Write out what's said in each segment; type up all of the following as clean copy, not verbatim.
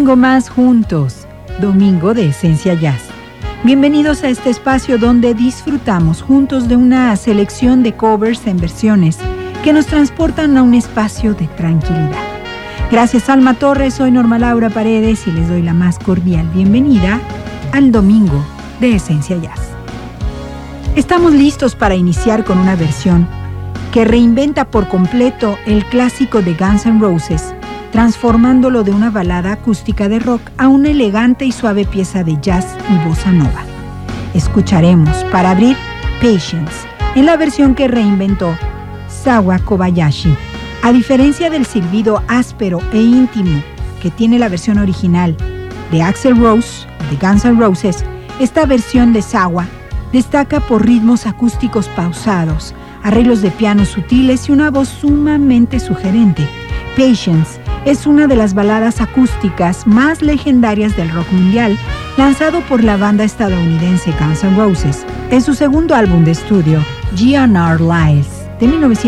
domingo más juntos, domingo de Esencia Jazz. Bienvenidos a este espacio donde disfrutamos juntos de una selección de covers en versiones que nos transportan a un espacio de tranquilidad. Gracias Alma Torres, soy Norma Laura Paredes y les doy la más cordial bienvenida al domingo de Esencia Jazz. Estamos listos para iniciar con una versión que reinventa por completo el clásico de Guns N' Roses, transformándolo de una balada acústica de rock a una elegante y suave pieza de jazz y bossa nova. Escucharemos, para abrir, Patience, en la versión que reinventó Sawa Kobayashi. A diferencia del silbido áspero e íntimo que tiene la versión original de Axl Rose, de Guns N' Roses, esta versión de Sawa destaca por ritmos acústicos pausados, arreglos de piano sutiles y una voz sumamente sugerente. Patience es una de las baladas acústicas más legendarias del rock mundial, lanzado por la banda estadounidense Guns N' Roses en su segundo álbum de estudio, GNR Lives, de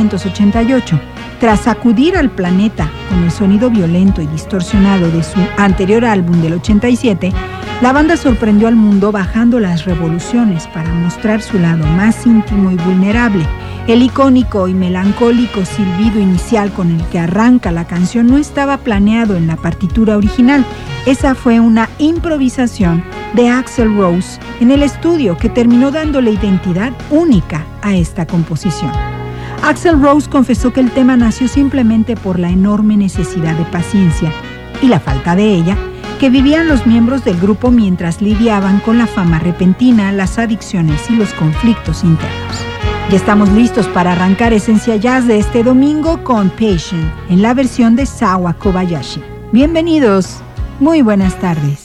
1988. Tras sacudir al planeta con el sonido violento y distorsionado de su anterior álbum del 87, la banda sorprendió al mundo bajando las revoluciones para mostrar su lado más íntimo y vulnerable. El icónico y melancólico silbido inicial con el que arranca la canción no estaba planeado en la partitura original. Esa fue una improvisación de Axl Rose en el estudio que terminó dándole identidad única a esta composición. Axl Rose confesó que el tema nació simplemente por la enorme necesidad de paciencia y la falta de ella que vivían los miembros del grupo mientras lidiaban con la fama repentina, las adicciones y los conflictos internos. Ya estamos listos para arrancar Esencia Jazz de este domingo con Patience, en la versión de Sawa Kobayashi. Bienvenidos, muy buenas tardes.